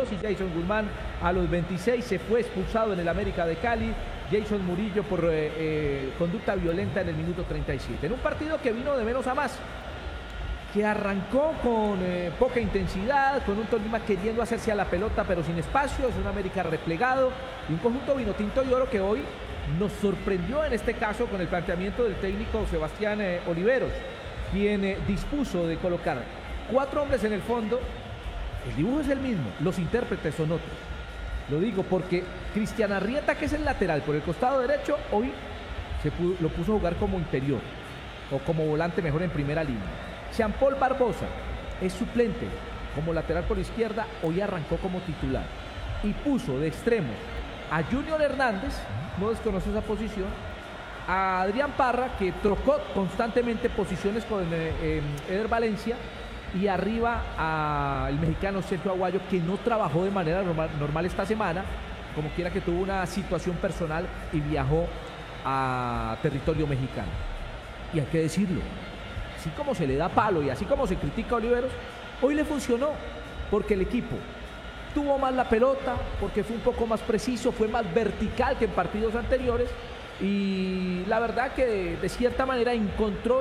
22 y Jason Guzmán a los 26 se fue expulsado en el América de Cali. Jason Murillo por conducta violenta en el minuto 37. En un partido que vino de menos a más, que arrancó con poca intensidad, con un Tolima queriendo hacerse a la pelota pero sin espacio, es un América replegado y un conjunto vinotinto y oro que hoy nos sorprendió en este caso con el planteamiento del técnico Sebastián Oliveros, quien dispuso de colocar 4 hombres en el fondo. El dibujo es el mismo, los intérpretes son otros. Lo digo porque Cristian Arrieta, que es el lateral por el costado derecho, hoy lo puso a jugar como interior o como volante mejor en primera línea. Jean Paul Barbosa es suplente como lateral por izquierda, hoy arrancó como titular y puso de extremo a Junior Hernández, no desconoce esa posición, a Adrián Parra, que trocó constantemente posiciones con Eder Valencia, y arriba al mexicano Sergio Aguayo, que no trabajó de manera normal esta semana, como quiera que tuvo una situación personal y viajó a territorio mexicano. Y hay que decirlo, así como se le da palo y así como se critica a Oliveros, hoy le funcionó, porque el equipo tuvo más la pelota, porque fue un poco más preciso, fue más vertical que en partidos anteriores, y la verdad que de cierta manera encontró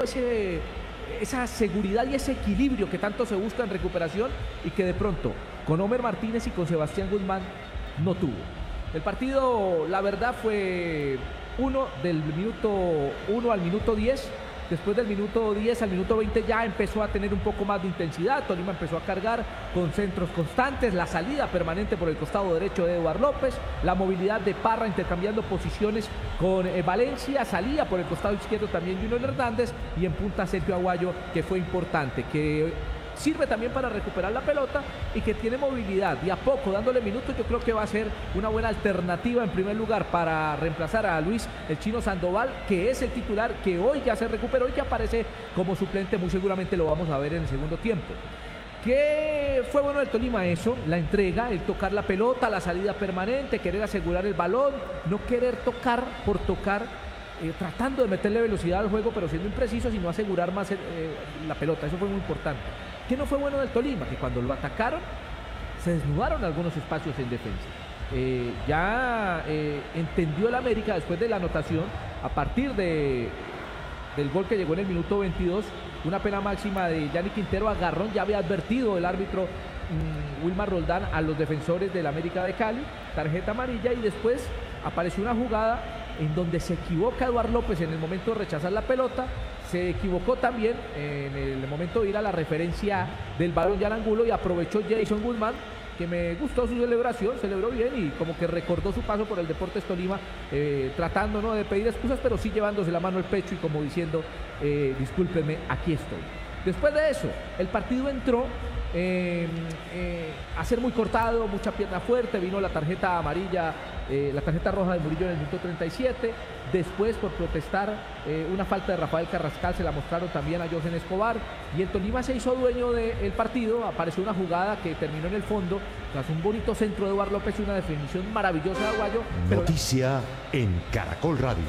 esa seguridad y ese equilibrio que tanto se busca en recuperación y que de pronto con Homer Martínez y con Sebastián Guzmán no tuvo. El partido, la verdad, fue del minuto 1 al minuto 10. Después del minuto 10 al minuto 20 ya empezó a tener un poco más de intensidad. Tolima empezó a cargar con centros constantes, la salida permanente por el costado derecho de Eduard López, la movilidad de Parra intercambiando posiciones con Valencia, salía por el costado izquierdo también Junior Hernández y en punta Sergio Aguayo, que fue importante, que sirve también para recuperar la pelota y que tiene movilidad y a poco dándole minutos. Yo creo que va a ser una buena alternativa en primer lugar para reemplazar a Luis el Chino Sandoval, que es el titular, que hoy ya se recuperó y que aparece como suplente. Muy seguramente lo vamos a ver en el segundo tiempo. ¿Qué fue bueno del Tolima? Eso, la entrega, el tocar la pelota, la salida permanente, querer asegurar el balón, no querer tocar por tocar, tratando de meterle velocidad al juego pero siendo imprecisos y no asegurar más la pelota. Eso fue muy importante. ¿Qué no fue bueno del Tolima? Que cuando lo atacaron se desnudaron algunos espacios en defensa. Entendió el América después de la anotación, a partir del gol que llegó en el minuto 22, una pena máxima de Yanni Quintero agarrón. Ya había advertido el árbitro Wilmar Roldán a los defensores del América de Cali, tarjeta amarilla, y después apareció una jugada en donde se equivoca Eduard López en el momento de rechazar la pelota. Se equivocó también en el momento de ir a la referencia del balón ya al ángulo y aprovechó Jason Guzmán, que me gustó su celebración, celebró bien y como que recordó su paso por el Deportes Tolima, tratando no de pedir excusas, pero sí llevándose la mano al pecho y como diciendo, discúlpeme, aquí estoy. Después de eso, el partido entró a ser muy cortado, mucha pierna fuerte, vino la tarjeta amarilla, la tarjeta roja de Murillo en el minuto 37, después por protestar una falta de Rafael Carrascal se la mostraron también a Josen Escobar y el Tolima se hizo dueño del partido. Apareció una jugada que terminó en el fondo tras un bonito centro de Eduard López y una definición maravillosa de Aguayo. Noticia en Caracol Radio.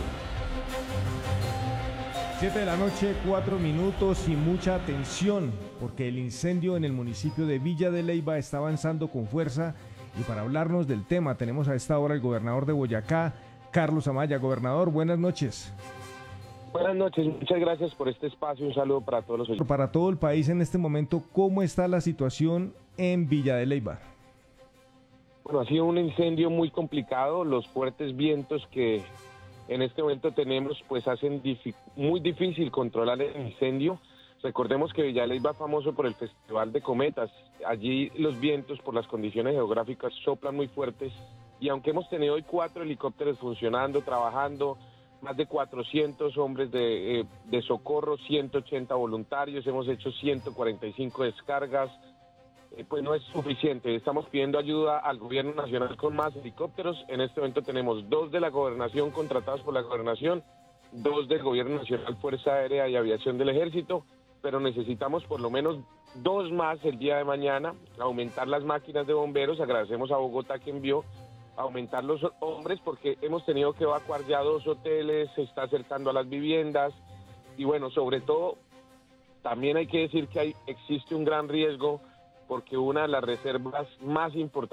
7 de la noche, 4 minutos y mucha atención porque el incendio en el municipio de Villa de Leyva está avanzando con fuerza y para hablarnos del tema tenemos a esta hora el gobernador de Boyacá, Carlos Amaya. Gobernador, buenas noches. Buenas noches, muchas gracias por este espacio, un saludo para todos los oyentes. Para todo el país en este momento, ¿cómo está la situación en Villa de Leyva? Bueno, ha sido un incendio muy complicado, los fuertes vientos que en este momento tenemos pues hacen muy difícil controlar el incendio. Recordemos que Villa de Leyva es famoso por el Festival de Cometas. Allí los vientos por las condiciones geográficas soplan muy fuertes y aunque hemos tenido hoy 4 helicópteros funcionando, trabajando, más de 400 hombres de socorro, 180 voluntarios, hemos hecho 145 descargas, pues no es suficiente. Estamos pidiendo ayuda al gobierno nacional con más helicópteros. En este momento tenemos 2 de la gobernación contratados por la gobernación, 2 del gobierno nacional, Fuerza Aérea y Aviación del Ejército, pero necesitamos por lo menos 2 más el día de mañana, aumentar las máquinas de bomberos. Agradecemos a Bogotá que envió, aumentar los hombres porque hemos tenido que evacuar ya 2 hoteles, se está acercando a las viviendas y bueno, sobre todo también hay que decir que existe un gran riesgo porque una de las reservas más importantes